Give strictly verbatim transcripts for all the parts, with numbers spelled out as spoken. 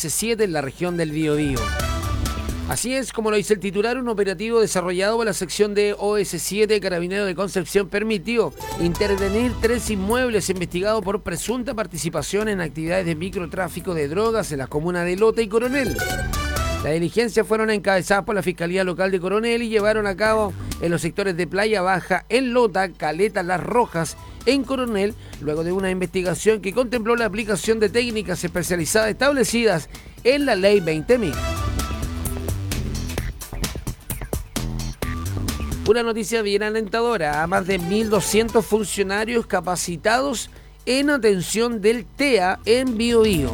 S siete en la región del Biobío. Así es, como lo dice el titular, un operativo desarrollado por la sección de O S siete Carabineros de Concepción permitió intervenir tres inmuebles investigados por presunta participación en actividades de microtráfico de drogas en las comunas de Lota y Coronel. Las diligencias fueron encabezadas por la Fiscalía Local de Coronel y llevaron a cabo en los sectores de Playa Baja, en Lota, Caleta, Las Rojas, en Coronel, luego de una investigación que contempló la aplicación de técnicas especializadas establecidas en la Ley veinte mil. Una noticia bien alentadora: a más de mil doscientos funcionarios capacitados en atención del T E A en Biobío.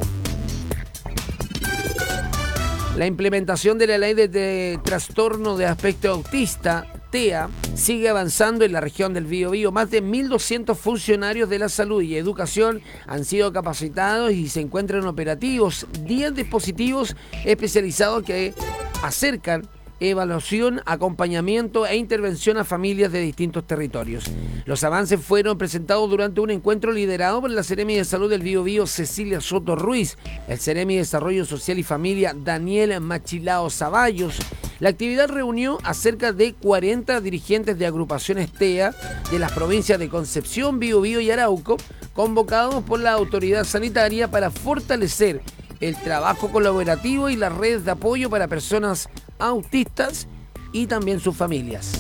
La implementación de la ley de, de trastorno de aspecto autista, T E A, sigue avanzando en la región del Biobío. Más de mil doscientos funcionarios de la salud y educación han sido capacitados y se encuentran operativos. diez dispositivos especializados que acercan evaluación, acompañamiento e intervención a familias de distintos territorios. Los avances fueron presentados durante un encuentro liderado por la Seremi de Salud del Biobío, Cecilia Soto Ruiz, el Seremi de Desarrollo Social y Familia, Daniel Machilao Zaballos. La actividad reunió a cerca de cuarenta dirigentes de agrupaciones T E A de las provincias de Concepción, Biobío y Arauco, convocados por la autoridad sanitaria para fortalecer el trabajo colaborativo y las redes de apoyo para personas autistas y también sus familias.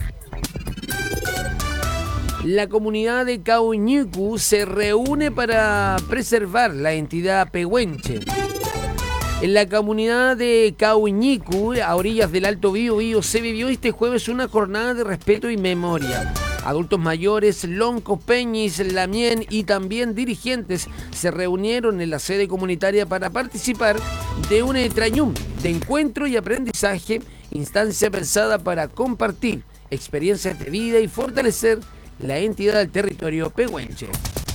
La comunidad de Cauñicu se reúne para preservar la entidad pehuenche. En la comunidad de Cauñicu, a orillas del Alto Biobío, se vivió este jueves una jornada de respeto y memoria. Adultos mayores, loncos, peñis, lamien y también dirigentes se reunieron en la sede comunitaria para participar de un trayum de encuentro y aprendizaje, instancia pensada para compartir experiencias de vida y fortalecer la entidad del territorio pehuenche.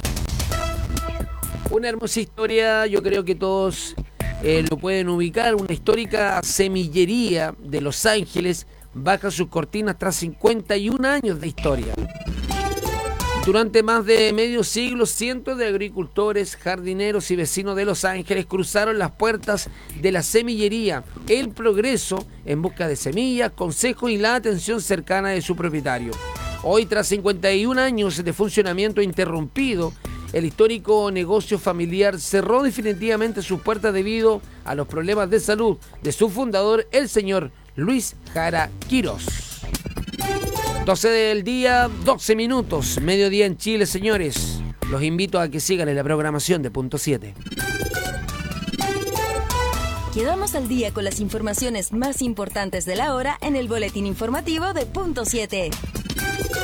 Una hermosa historia, yo creo que todos eh, lo pueden ubicar, una histórica semillería de Los Ángeles baja sus cortinas tras cincuenta y un años de historia. Durante más de medio siglo, cientos de agricultores, jardineros y vecinos de Los Ángeles cruzaron las puertas de la semillería El Progreso en busca de semillas, consejos y la atención cercana de su propietario. Hoy, tras cincuenta y un años de funcionamiento interrumpido, el histórico negocio familiar cerró definitivamente sus puertas debido a los problemas de salud de su fundador, el señor Luis Jara Quirós. doce del día, doce minutos, mediodía en Chile, señores. Los invito a que sigan en la programación de Punto siete. Quedamos al día con las informaciones más importantes de la hora en el boletín informativo de Punto siete.